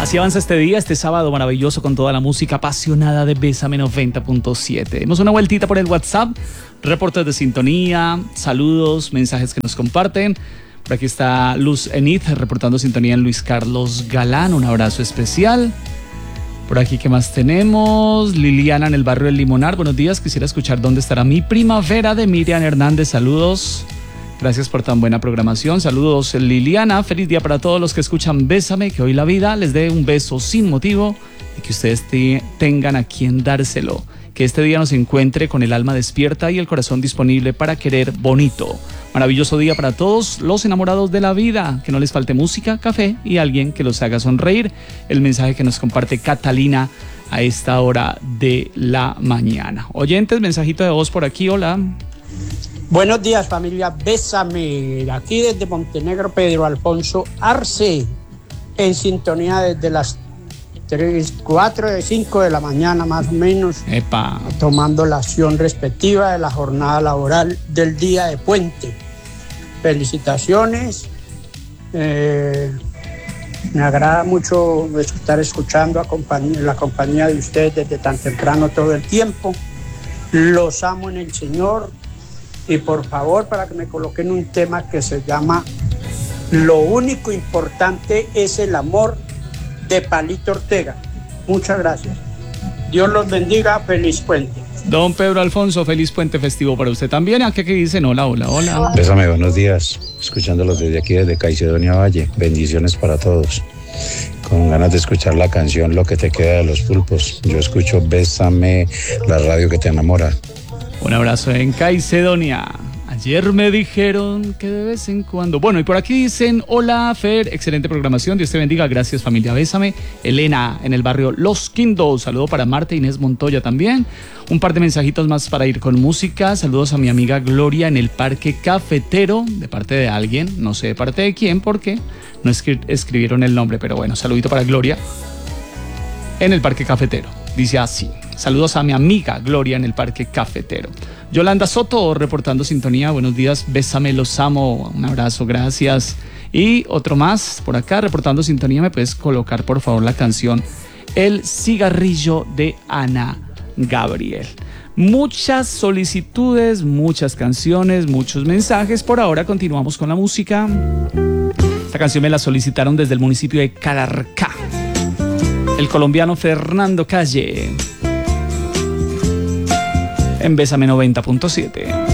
Así avanza este día, este sábado maravilloso con toda la música apasionada de Bésame 90.7. Demos una vueltita por el WhatsApp, reportes de sintonía, saludos, mensajes que nos comparten. Por aquí está Luz Enid reportando sintonía en Luis Carlos Galán, un abrazo especial. Por aquí, ¿qué más tenemos? Liliana en el barrio del Limonar, buenos días, quisiera escuchar ¿Dónde estará mi primavera? De Miriam Hernández, saludos. Gracias por tan buena programación. Saludos, Liliana. Feliz día para todos los que escuchan Bésame, que hoy la vida les dé un beso sin motivo y que ustedes tengan a quien dárselo. Que este día nos encuentre con el alma despierta y el corazón disponible para querer bonito. Maravilloso día para todos los enamorados de la vida. Que no les falte música, café y alguien que los haga sonreír. El mensaje que nos comparte Catalina a esta hora de la mañana. Oyentes, mensajito de voz por aquí. Hola. Buenos días, familia Bésame, aquí desde Montenegro, Pedro Alfonso Arce, en sintonía desde las 4 5 de la mañana más o menos. Epa. Tomando la acción respectiva de la jornada laboral del día de puente. Felicitaciones, me agrada mucho estar escuchando la compañía de ustedes desde tan temprano todo el tiempo. Los amo en el Señor. Y por favor, para que me coloquen un tema que se llama Lo único importante es el amor, de Palito Ortega. Muchas gracias. Dios los bendiga. Feliz puente. Don Pedro Alfonso, feliz puente festivo para usted también. ¿A qué dicen? Hola, hola, hola. Bésame, buenos días. Escuchándolos desde aquí, desde Caicedonia Valle. Bendiciones para todos. Con ganas de escuchar la canción Lo que te queda de los pulpos. Yo escucho Bésame, la radio que te enamora. Un abrazo en Caicedonia. Ayer me dijeron que de vez en cuando... Bueno, y por aquí dicen, hola Fer, excelente programación, Dios te bendiga, gracias familia Bésame. Elena en el barrio Los Quindos, saludo para Marta Inés Montoya también. Un par de mensajitos más para ir con música. Saludos a mi amiga Gloria en el Parque Cafetero, de parte de alguien, no sé de parte de quién, porque no escribieron el nombre, pero bueno, saludito para Gloria en el Parque Cafetero. Dice así. Saludos a mi amiga Gloria en el Parque Cafetero. Yolanda Soto reportando sintonía. Buenos días, Bésame, los amo. Un abrazo, gracias. Y otro más por acá reportando sintonía. ¿Me puedes colocar por favor la canción El cigarrillo de Ana Gabriel? Muchas solicitudes, muchas canciones, muchos mensajes. Por ahora continuamos con la música. Esta canción me la solicitaron desde el municipio de Calarcá. El colombiano Fernando Calle. En Bésame 90.7.